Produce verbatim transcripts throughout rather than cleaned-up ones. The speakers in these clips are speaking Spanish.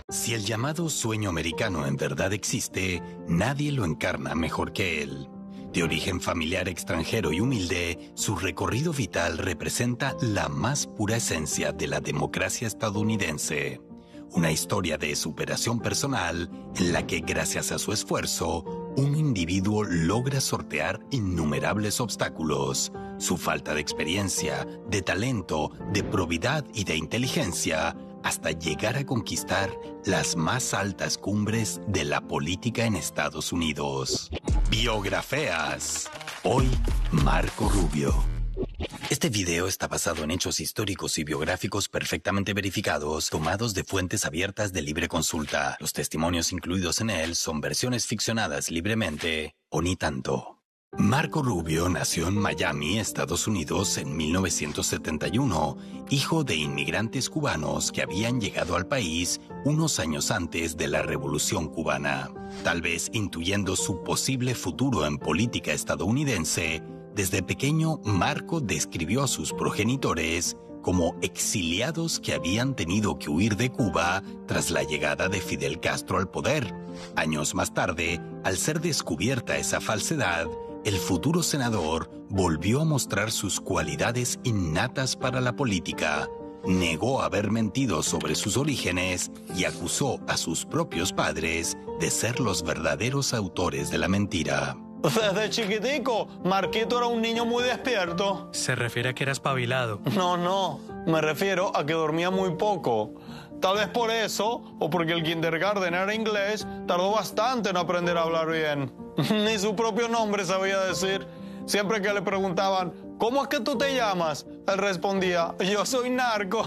Si el llamado sueño americano en verdad existe, nadie lo encarna mejor que él. De origen familiar extranjero y humilde, su recorrido vital representa la más pura esencia de la democracia estadounidense. Una historia de superación personal en la que, gracias a su esfuerzo, un individuo logra sortear innumerables obstáculos. Su falta de experiencia, de talento, de probidad y de inteligencia, hasta llegar a conquistar las más altas cumbres de la política en Estados Unidos. Biografías. Hoy, Marco Rubio. Este video está basado en hechos históricos y biográficos perfectamente verificados, tomados de fuentes abiertas de libre consulta. Los testimonios incluidos en él son versiones ficcionadas libremente, o ni tanto. Marco Rubio nació en Miami, Estados Unidos, en mil novecientos setenta y uno, hijo de inmigrantes cubanos que habían llegado al país unos años antes de la Revolución Cubana. Tal vez intuyendo su posible futuro en política estadounidense, desde pequeño Marco describió a sus progenitores como exiliados que habían tenido que huir de Cuba tras la llegada de Fidel Castro al poder. Años más tarde, al ser descubierta esa falsedad, el futuro senador volvió a mostrar sus cualidades innatas para la política, negó haber mentido sobre sus orígenes y acusó a sus propios padres de ser los verdaderos autores de la mentira. Desde chiquitico, Marquito era un niño muy despierto. Se refiere a que era espabilado. No, no, me refiero a que dormía muy poco. Tal vez por eso, o porque el kindergarten era inglés, tardó bastante en aprender a hablar bien. Ni su propio nombre sabía decir. Siempre que le preguntaban, ¿cómo es que tú te llamas?, él respondía, yo soy Narco.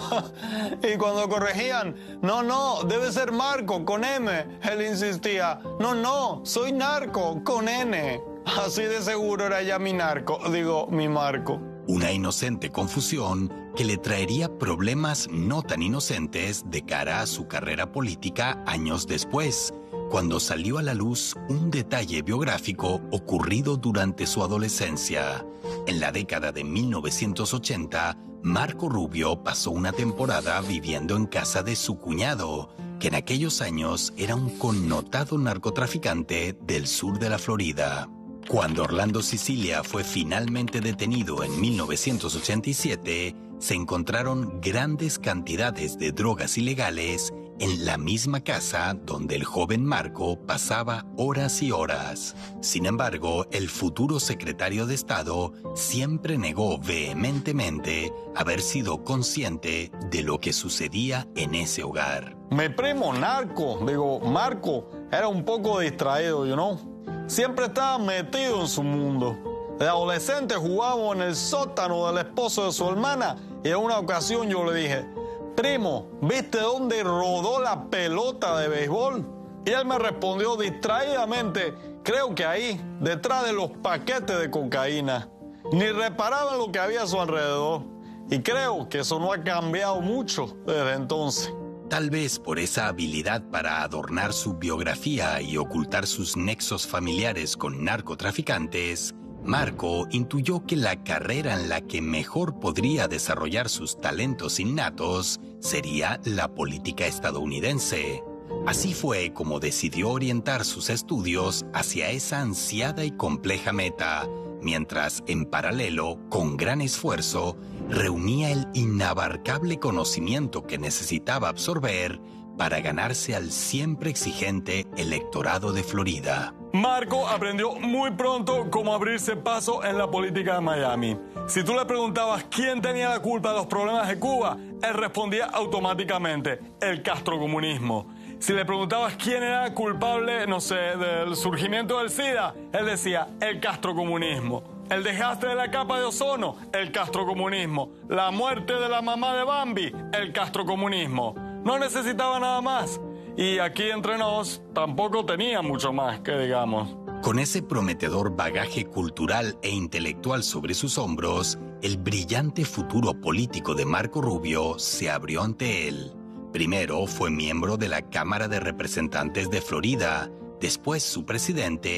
Y cuando corregían, no, no, debe ser Marco, con M, él insistía, no, no, soy Narco, con N. Así de seguro era ya mi Narco, digo, mi Marco. Una inocente confusión que le traería problemas no tan inocentes de cara a su carrera política años después, cuando salió a la luz un detalle biográfico ocurrido durante su adolescencia. En la década de mil novecientos ochenta, Marco Rubio pasó una temporada viviendo en casa de su cuñado, que en aquellos años era un connotado narcotraficante del sur de la Florida. Cuando Orlando Sicilia fue finalmente detenido en mil novecientos ochenta y siete, se encontraron grandes cantidades de drogas ilegales en la misma casa donde el joven Marco pasaba horas y horas. Sin embargo, el futuro secretario de Estado siempre negó vehementemente haber sido consciente de lo que sucedía en ese hogar. Mi primo Narco, digo, Marco, era un poco distraído, you know. Siempre estaba metido en su mundo. De adolescente jugábamos en el sótano del esposo de su hermana y en una ocasión yo le dije, primo, ¿viste dónde rodó la pelota de béisbol? Y él me respondió distraídamente, creo que ahí, detrás de los paquetes de cocaína. Ni reparaba en lo que había a su alrededor. Y creo que eso no ha cambiado mucho desde entonces. Tal vez por esa habilidad para adornar su biografía y ocultar sus nexos familiares con narcotraficantes, Marco intuyó que la carrera en la que mejor podría desarrollar sus talentos innatos sería la política estadounidense. Así fue como decidió orientar sus estudios hacia esa ansiada y compleja meta, mientras en paralelo, con gran esfuerzo, reunía el inabarcable conocimiento que necesitaba absorber para ganarse al siempre exigente electorado de Florida. Marco aprendió muy pronto cómo abrirse paso en la política de Miami. Si tú le preguntabas quién tenía la culpa de los problemas de Cuba, él respondía automáticamente, el castrocomunismo. Si le preguntabas quién era culpable, no sé, del surgimiento del SIDA, él decía, el castrocomunismo. El desgaste de la capa de ozono, el castrocomunismo. La muerte de la mamá de Bambi, el castrocomunismo. No necesitaba nada más. Y aquí entre nos, tampoco tenía mucho más, que digamos. Con ese prometedor bagaje cultural e intelectual sobre sus hombros, el brillante futuro político de Marco Rubio se abrió ante él. Primero fue miembro de la Cámara de Representantes de Florida, después su presidente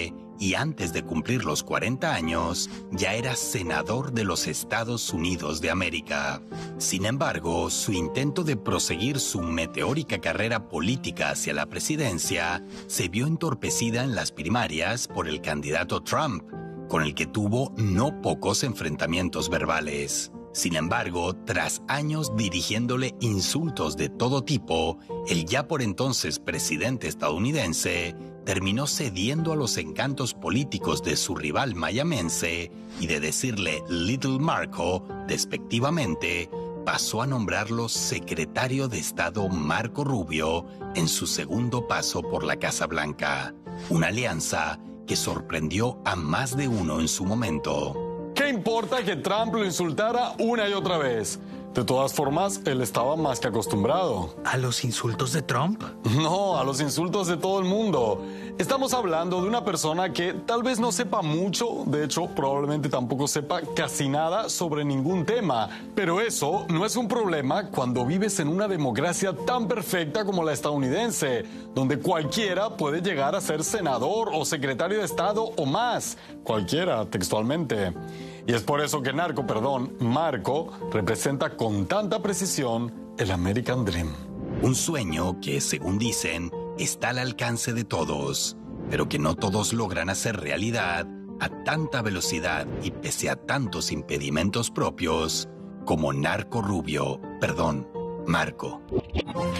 y antes de cumplir los cuarenta años, ya era senador de los Estados Unidos de América. Sin embargo, su intento de proseguir su meteórica carrera política hacia la presidencia se vio entorpecida en las primarias por el candidato Trump, con el que tuvo no pocos enfrentamientos verbales. Sin embargo, tras años dirigiéndole insultos de todo tipo, el ya por entonces presidente estadounidense terminó cediendo a los encantos políticos de su rival mayamense y de decirle Little Marco despectivamente, pasó a nombrarlo secretario de Estado Marco Rubio en su segundo paso por la Casa Blanca. Una alianza que sorprendió a más de uno en su momento. ¿Qué importa que Trump lo insultara una y otra vez? De todas formas, él estaba más que acostumbrado. ¿A los insultos de Trump? No, a los insultos de todo el mundo. Estamos hablando de una persona que tal vez no sepa mucho, de hecho, probablemente tampoco sepa casi nada sobre ningún tema. Pero eso no es un problema cuando vives en una democracia tan perfecta como la estadounidense, donde cualquiera puede llegar a ser senador o secretario de Estado o más. Cualquiera, textualmente. Y es por eso que Narco, perdón, Marco, representa con tanta precisión el American Dream. Un sueño que, según dicen, está al alcance de todos, pero que no todos logran hacer realidad a tanta velocidad y pese a tantos impedimentos propios como Narco Rubio, perdón, Marco.